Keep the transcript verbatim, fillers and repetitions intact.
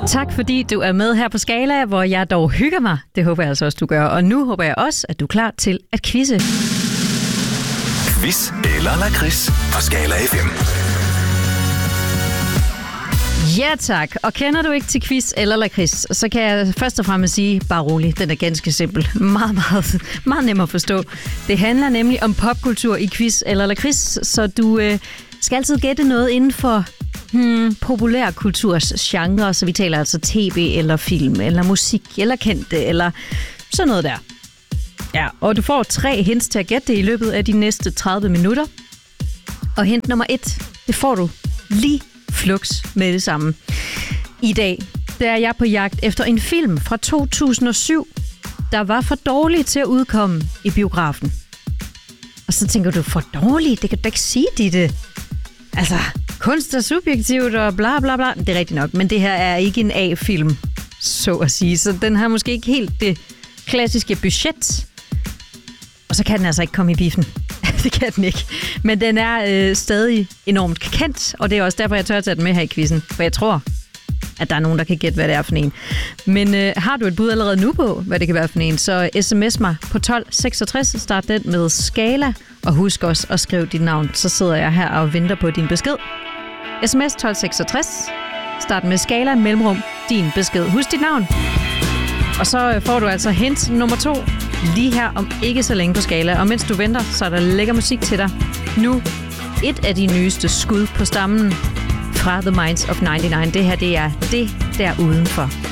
Tak fordi du er med her på Skala, hvor jeg dog hygger mig. Det håber jeg altså også, du gør. Og nu håber jeg også, at du er klar til at quizze. Quiz eller lakrids på Skala F M. Ja tak, og kender du ikke til quiz eller lakrids, så kan jeg først og fremmest sige, bare rolig, den er ganske simpel. Meget, meget, meget nem at forstå. Det handler nemlig om popkultur i quiz eller lakrids, så du øh, skal altid gætte noget inden for hmm, populærkulturs genre, så vi taler altså tv eller film, eller musik, eller kendte, eller sådan noget der. Ja, og du får tre hints til at gætte det i løbet af de næste tredive minutter. Og hint nummer et, det får du lige flux med det samme. I dag, der er jeg på jagt efter en film fra to tusind og syv, der var for dårlig til at udkomme i biografen. Og så tænker du, for dårlig? Det kan du ikke sige, Ditte. Altså, kunst er subjektivt og bla bla bla. Det er rigtigt nok, men det her er ikke en A-film, så at sige. Så den har måske ikke helt det klassiske budget. Og så kan den altså ikke komme i biffen. Det kan den ikke. Men den er øh, stadig enormt kendt, og det er også derfor, jeg tør at tage den med her i quizzen. For jeg tror, at der er nogen, der kan gætte, hvad det er for en. Men øh, har du et bud allerede nu på, hvad det kan være for en, så sms mig på tolv seksogtres. Start den med Skala, og husk også at skrive dit navn. Så sidder jeg her og venter på din besked. sms tolv seksogtres. Start med Skala, mellemrum, din besked. Husk dit navn. Og så får du altså hint nummer to lige her om ikke så længe på Skala. Og mens du venter, så er der lækker musik til dig. Nu et af de nyeste skud på stammen fra The Minds of nioghalvfems. Det her, det er det der udenfor.